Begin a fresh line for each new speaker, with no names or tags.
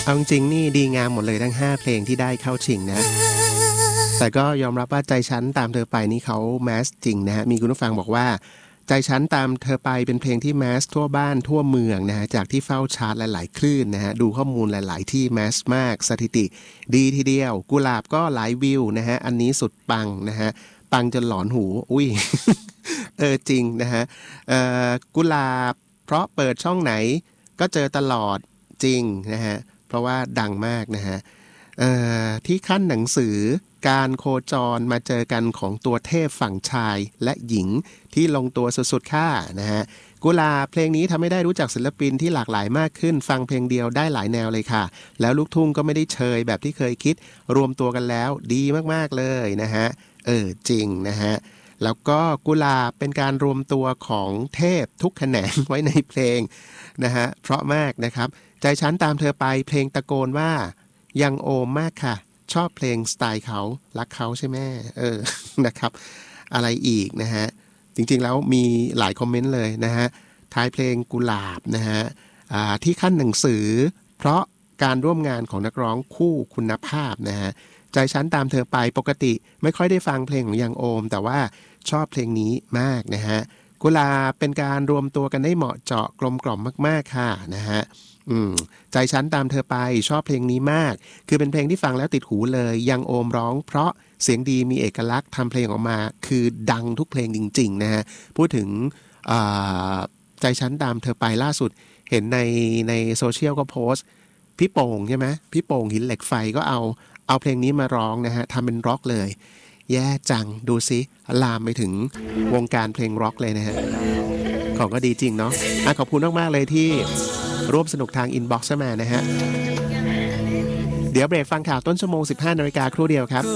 เอาจริงๆนี่ดีงามหมดเลยทั้ง5เพลงที่ได้เข้าชิงนะแต่ก็ยอมรับว่าใจฉันตามเธอไปนี่เขาแมสจริงนะฮะมีคุณผู้ฟังบอกว่าใจฉันตามเธอไปเป็นเพลงที่แมสทั่วบ้านทั่วเมืองนะฮะจากที่เฝ้าชาร์ตหลายๆคลื่นนะฮะดูข้อมูลหลายๆที่แมสมากสถิติดีทีเดียวกุหลาบก็หลายวิวนะฮะอันนี้สุดปังนะฮะปังจนหลอนหูอุ้ย จริงนะฮะกุหลาบเพราะเปิดช่องไหนก็เจอตลอดจริงนะฮะเพราะว่าดังมากนะฮะที่ขั้นหนังสือการโคจรมาเจอกันของตัวเทพฝั่งชายและหญิงที่ลงตัวสุดๆค่านะฮะกุหลาบเพลงนี้ทำให้ได้รู้จักศิลปินที่หลากหลายมากขึ้นฟังเพลงเดียวได้หลายแนวเลยค่ะแล้วลูกทุ่งก็ไม่ได้เชยแบบที่เคยคิดรวมตัวกันแล้วดีมากๆเลยนะฮะจริงนะฮะแล้วก็กุหลาบเป็นการรวมตัวของเทพทุกแขนงไว้ในเพลงนะฮะเพราะมากนะครับใจฉันตามเธอไปเพลงตะโกนว่ายังโอมมากค่ะชอบเพลงสไตล์เขารักเขาใช่ไหมนะครับอะไรอีกนะฮะจริงๆแล้วมีหลายคอมเมนต์เลยนะฮะท้ายเพลงกุหลาบนะฮะที่ขั้นหนังสือเพราะการร่วมงานของนักร้องคู่คุณภาพนะฮะใจฉันตามเธอไปปกติไม่ค่อยได้ฟังเพลงของยังโอมแต่ว่าชอบเพลงนี้มากนะฮะกุหลาบเป็นการรวมตัวกันได้เหมาะเจาะกลมกล่อมมากๆค่ะนะฮะใจฉันตามเธอไปชอบเพลงนี้มากคือเป็นเพลงที่ฟังแล้วติดหูเลยยังโอมร้องเพราะเสียงดีมีเอกลักษณ์ทำเพลงออกมาคือดังทุกเพลงจริงๆนะฮะพูดถึงใจฉันตามเธอไปล่าสุดเห็นในโซเชียลก็โพสต์พี่โป่งใช่ไหมพี่โป่งหินเหล็กไฟก็เอาเพลงนี้มาร้องนะฮะทำเป็นร็อกเลยแย่จังดูสิลามไปถึงวงการเพลงร็อกเลยนะฮะของก็ดีจริงเนาะขอบคุณมากๆเลยที่ร่วมสนุกทางอินบ็อกซ์มานะฮะเดี๋ยวเบรกฟังข่าวต้นชั่วโมง 15 นาฬิกาครู่เดียวครับ